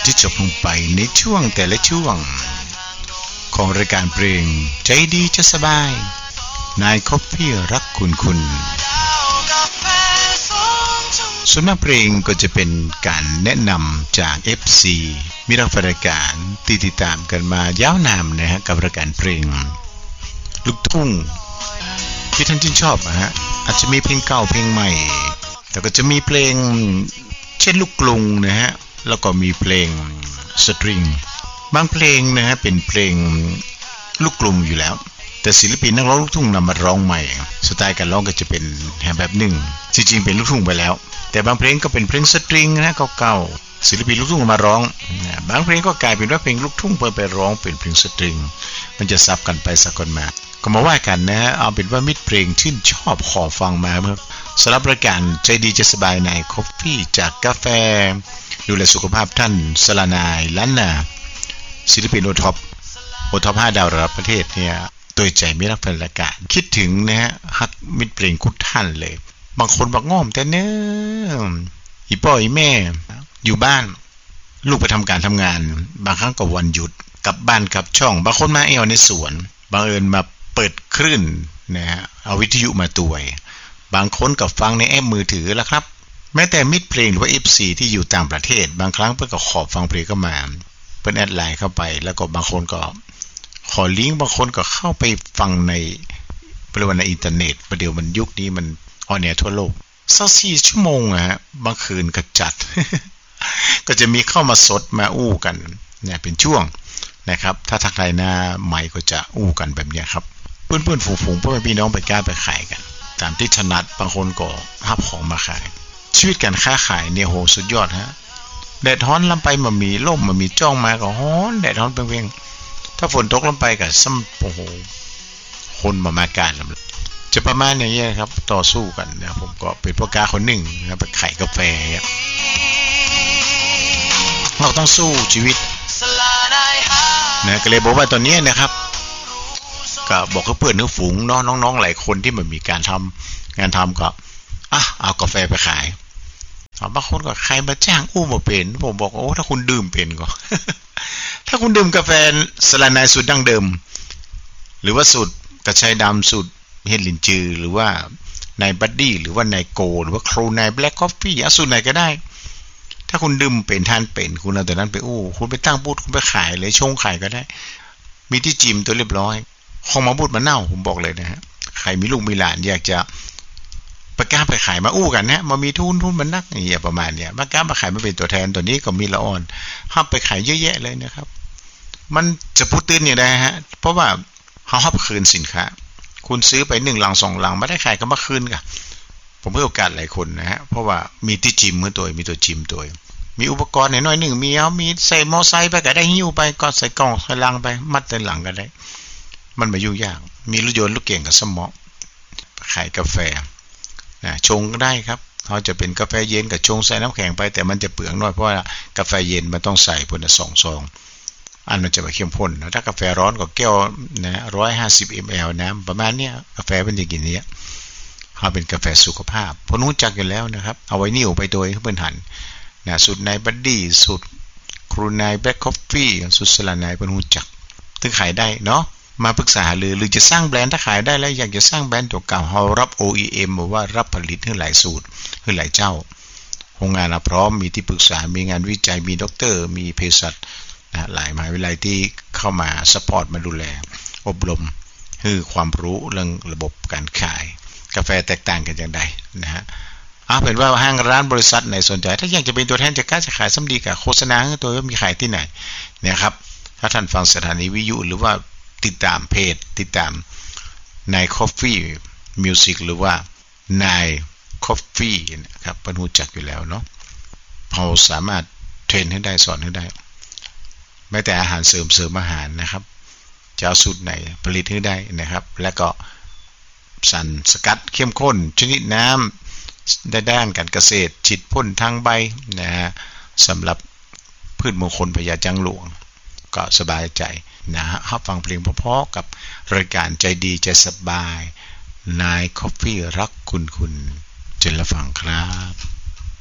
ที่จบลงไปในช่วงแต่ละช่วงของรายการเพลงใจดีจะสบายนายคอฟฟี่รักคุณส่วนมากเพลงก็จะเป็นการแนะนำจาก FC มิตรรายการติดตามกันมายาวนานนะฮะกับรายการเพลงลูกทุ่งที่ท่านชื่นชอบนะฮะอาจจะมีเพลงเก่าเพลงใหม่แต่ก็จะมีเพลงเช่นลูกกรุงนะฮะแล้วก็มีเพลงสตริงบางเพลงนะฮะเป็นเพลงลูกกรุงอยู่แล้วแต่ศิลปินนักร้องลูกทุ่งนำมาร้องใหม่สไตล์การร้องก็จะเป็นแบบหนึ่งจริงๆเป็นลูกทุ่งไปแล้วแต่บางเพลงก็เป็นเพลงสตริงนะเก่าๆศิลปินลูกทุ่งมาร้องบางเพลงก็กลายเป็นว่าเพลงลูกทุ่งเพิ่มไปร้องเป็นเพลงสตริงมันจะซับกันไปซับกันมาก็มาว่ากันนะเอาเป็นว่ามิตรเพลงชื่นชอบขอฟังมาครับสำหรับรายการใจดีจะสบายนายคอฟฟี่จากกาแฟดูแลสุขภาพท่านสลานายล้านนาศิลปินโอท็อป5ดาวระดับประเทศเนี่ยโดยใจไม่รักแฟนรายการคิดถึงนะฮะฮักมิตรเพลงทุกท่านเลยบางคนบอกง่อมแต่เนื้ออีพ่ออีแม่อยู่บ้านลูกไปทำการทำงานบางครั้งก็วันหยุดกลับบ้านกลับช่องบางคนมาในสวนบางเอิญมาเปิดคลื่นนะฮะเอาวิทยุมาตวยบางคนก็ฟังในแอปมือถือแล้วครับแม้แต่มิตรเพลงหรือว่า FC ที่อยู่ต่างประเทศบางครั้งเพิ่นก็ขอฟังเพลงเข้ามาเพิ่นแอดไลน์เข้าไปแล้วก็บางคนก็ขอลิงก์บางคนก็เข้าไปฟังในบริเวณในอินเทอร์เน็ตประเดี๋ยวมันยุคนี้มันออนแอร์ทั่วโลก24ชั่วโมงอะฮะบางคืนก็จัด ก็จะมีเข้ามาสดมาอู้กันเนี่ยเป็นช่วงนะครับถ้าทักทายหน้าใหม่ก็จะอู้กันแบบนี้ครับเพื่อนๆฝูงๆพ่อแม่พี่น้องไปกล้าไปขายกันตามที่ถนัดบางคนก็หับของมาขายชีวิตการค้าขายเนี่ยโหสุดยอดฮะแดดร้อนลำไปมันมีล่มมันมีจ้องมาก็ร้อนแดดร้อนเพียงถ้าฝนตกลงไปก็ซ้ำโอ้โหคนมาการจะประมาณอย่างนี้ครับต่อสู้กันนะผมก็เป็นพ่อค้าคนหนึ่งนะไปขายกาแฟเราต้องสู้ชีวิตนะก็เลยบอกว่าตอนนี้นะครับก็บอกกับเพื่อนฝูงน้องๆหลายคนที่มันมีการทำงานทำก็เอากาแฟไปขายบางคนก็ใครมาจ้างอู้มาเป็นผมบอกโอ้ถ้าคุณดื่มเป็นก็ ถ้าคุณดื่มกาแฟสลานายสูตรดั้งเดิมหรือว่าสูตรกระชายดำสูตรเฮดลินจือหรือว่านายบัดดี้หรือว่านายโกหรือว่าครูนายแบล็คคอฟฟี่สูตรไหนก็ได้ถ้าคุณดื่มเป็นทานเป็นคุณเอาแต่นั้นไปคุณไปตั้งบูธคุณไปขายเลยชงขายก็ได้มีที่จิมตัวเรียบร้อยของมาบูธมาเน่าผมบอกเลยนะฮะใครมีลูกมีหลานอยากจะประกาศไปขายมากันนะมามีทุนมันนักอย่างเงี้ยประมาณเนี้ยประกาศมาขายมาเป็นตัวแทนตัวนี้ก็มีละอ่อนห้ามไปขายเยอะแยะเลยนะครับมันจะพูดตื่นอย่างไรฮะเพราะว่าเขาห้ามคืนสินค้าคุณซื้อไป1 ลัง 2 ลังไม่ได้ขายก็มาคืนกันผมให้โอกาสหลายคนนะฮะเพราะว่ามีที่จิมมือตัวมีตัวจิมตัวมีอุปกรณ์น้อยๆหนึ่งมีใส่มอไซค์ไปก็ได้หิ้วไปก็ใส่กล่องใส่ลังไปมัดในหลังก็ได้มันไม่ยุ่งยากมีรถยนต์ลูกเก่งกับสมองขายกาแฟชงก็ได้ครับเขาจะเป็นกาแฟเย็นกับชงใส่น้ำแข็งไปแต่มันจะเปลืองน้อยเพราะว่ากาแฟเย็นมันต้องใส่พน2 ซองอันมันจะไปเข้มข้นถ้ากาแฟร้อนก็แก้วนะ150 ml น้ำประมาณเนี้ยกาแฟเป็นอย่างนี้เขาเป็นกาแฟสุขภาพพรู้จักกันแล้วนะครับเอาไว้นิ่วไปโดยเพื่อนหันนะสูตรนายบัดดี้สูตรครูนายแบล็คคอฟฟี่สูตรสลานายเพื่อนรู้จักถึงขายได้เนาะมาปรึกษาหรือจะสร้างแบรนด์ถ้าขายได้แล้วอยากจะสร้างแบรนด์ตัวเก่าเรารับ OEM หรือว่ารับผลิตให้หลายสูตรให้หลายเจ้าโรงงานพร้อมมีที่ปรึกษามีงานวิจัยมีด็อกเตอร์มีเภสัชหลายมหาวิทยาลัยที่เข้ามาซัพพอร์ตมาดูแลอบรมให้ความรู้เรื่องระบบการขายกาแฟแตกต่างกันอย่างไรนะฮะเป็นว่าห้างร้านบริษัทไหนสนใจถ้าอยากจะเป็นตัวแทนจะกล้าจะขายซ้ำดีกับโฆษณาตัวมีขายที่ไหนเนี่ยครับถ้าท่านฟังสถานีวิทยุหรือว่าติดตามเพจติดตามนายคอฟฟี่มิวสิกหรือว่านายคอฟฟี่นะครับเพิ่นรู้จักอยู่แล้วเนาะเราสามารถเทรนให้ได้สอนให้ได้แม้แต่อาหารเสริมอาหารนะครับจะเอาสูตรไหนผลิตให้ได้นะครับและก็สารสกัดเข้มข้นชนิดน้ำได้ด้านการเกษตรฉีดพ่นทางใบนะฮะสำหรับพืชมงคลพญาจังหลวงก็สบายใจนะฮะฟังเพลงเพราะๆกับรายการใจดีใจสบายนายคอฟฟี่รักคุณจนละฟังครับ